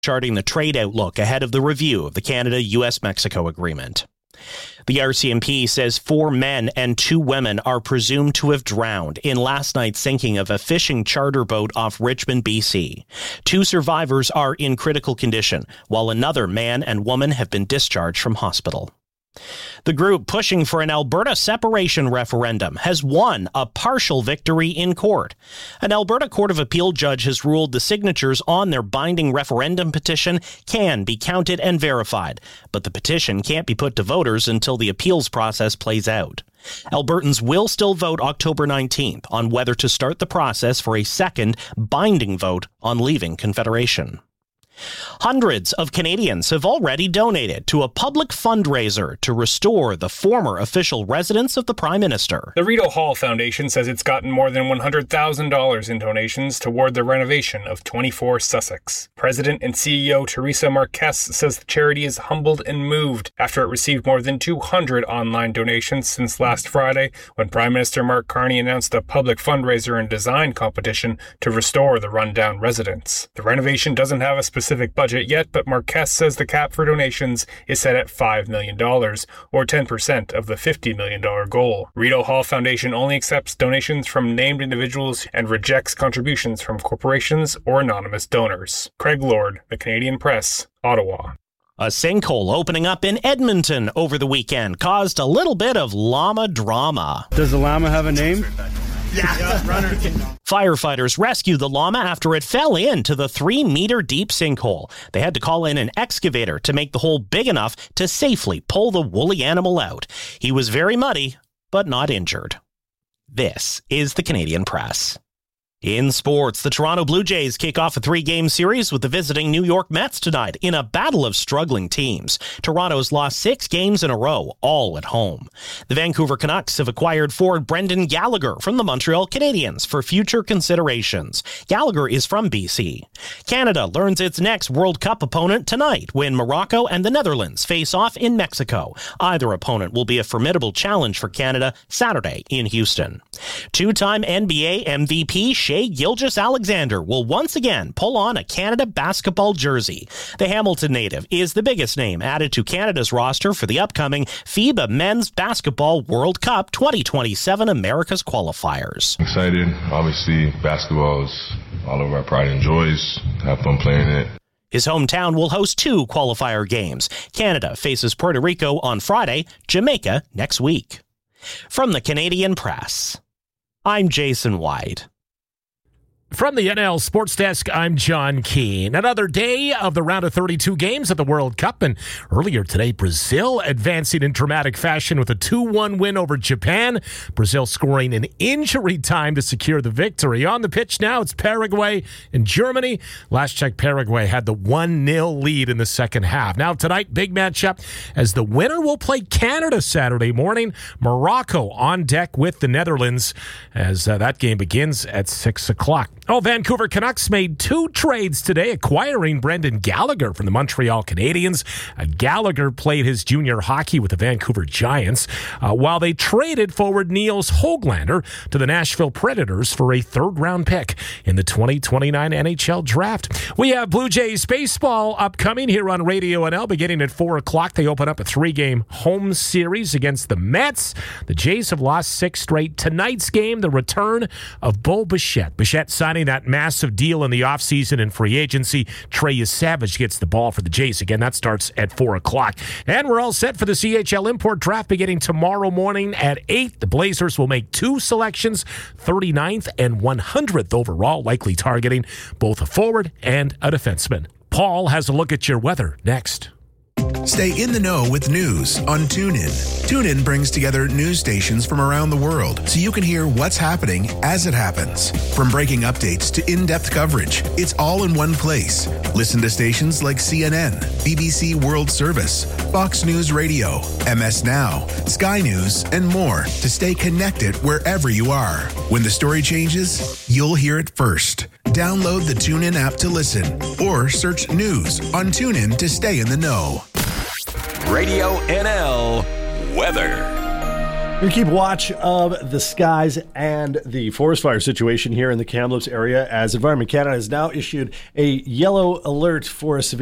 charting the trade outlook ahead of the review of the Canada-US-Mexico agreement. The RCMP says 4 men and 2 women are presumed to have drowned in last night's sinking of a fishing charter boat off Richmond, BC. 2 survivors are in critical condition, while another man and woman have been discharged from hospital. The group pushing for an Alberta separation referendum has won a partial victory in court. An Alberta Court of Appeal judge has ruled the signatures on their binding referendum petition can be counted and verified, but the petition can't be put to voters until the appeals process plays out. Albertans will still vote October 19th on whether to start the process for a second binding vote on leaving Confederation. Hundreds of Canadians have already donated to a public fundraiser to restore the former official residence of the Prime Minister. The Rideau Hall Foundation says it's gotten more than $100,000 in donations toward the renovation of 24 Sussex. President and CEO Teresa Marquez says the charity is humbled and moved after it received more than 200 online donations since last Friday, when Prime Minister Mark Carney announced a public fundraiser and design competition to restore the rundown residence. The renovation doesn't have a specific budget yet, but Marquez says the cap for donations is set at $5 million, or 10% of the $50 million goal. Rideau Hall Foundation only accepts donations from named individuals and rejects contributions from corporations or anonymous donors. Craig Lord, The Canadian Press, Ottawa. A sinkhole opening up in Edmonton over the weekend caused a little bit of llama drama. Does the llama have a name? Yeah, runner. Firefighters rescued the llama after it fell into the 3-meter deep sinkhole. They had to call in an excavator to make the hole big enough to safely pull the woolly animal out. He was very muddy, but not injured. This is the Canadian Press. In sports, the Toronto Blue Jays kick off a 3-game series with the visiting New York Mets tonight in a battle of struggling teams. Toronto's lost 6 games in a row, all at home. The Vancouver Canucks have acquired forward Brendan Gallagher from the Montreal Canadiens for future considerations. Gallagher is from BC. Canada learns its next World Cup opponent tonight when Morocco and the Netherlands face off in Mexico. Either opponent will be a formidable challenge for Canada Saturday in Houston. 2-time NBA MVP Shai Gilgeous-Alexander will once again pull on a Canada basketball jersey. The Hamilton native is the biggest name added to Canada's roster for the upcoming FIBA Men's Basketball World Cup 2027 America's qualifiers. Excited. Obviously, basketball is all of our pride and joys. Have fun playing it. His hometown will host 2 qualifier games. Canada faces Puerto Rico on Friday, Jamaica next week. From the Canadian Press, I'm Jason White. From the NL Sports Desk, I'm John Keane. Another day of the round of 32 games at the World Cup, and earlier today, Brazil advancing in dramatic fashion with a 2-1 win over Japan. Brazil scoring in injury time to secure the victory. On the pitch now, it's Paraguay and Germany. Last check, Paraguay had the 1-0 lead in the second half. Now tonight, big matchup as the winner will play Canada Saturday morning. Morocco on deck with the Netherlands as that game begins at 6 o'clock. Vancouver Canucks made 2 trades today, acquiring Brendan Gallagher from the Montreal Canadiens. Gallagher played his junior hockey with the Vancouver Giants, while they traded forward Niels Höglander to the Nashville Predators for a 3rd-round pick in the 2029 NHL Draft. We have Blue Jays baseball upcoming here on Radio NL beginning at 4 o'clock. They open up a 3-game home series against the Mets. The Jays have lost 6 straight. Tonight's game, the return of Bo Bichette. Bichette signing that massive deal in the offseason and free agency. Trey Savage gets the ball for the Jays. Again, that starts at 4 o'clock. And we're all set for the CHL Import Draft beginning tomorrow morning at 8. The Blazers will make 2 selections, 39th and 100th overall, likely targeting both a forward and a defenseman. Paul has a look at your weather next. Stay in the know with news on TuneIn. TuneIn brings together news stations from around the world so you can hear what's happening as it happens. From breaking updates to in-depth coverage, it's all in one place. Listen to stations like CNN, BBC World Service, Fox News Radio, MS Now, Sky News, and more to stay connected wherever you are. When the story changes, you'll hear it first. Download the TuneIn app to listen or search news on TuneIn to stay in the know. Radio NL weather. We keep watch of the skies and the forest fire situation here in the Kamloops area as Environment Canada has now issued a yellow alert for a severe